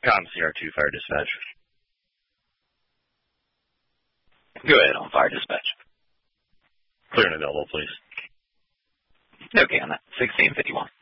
Com CR2 Fire Dispatch. Go ahead on Fire Dispatch. Clear and available, please. Okay on that. 1651.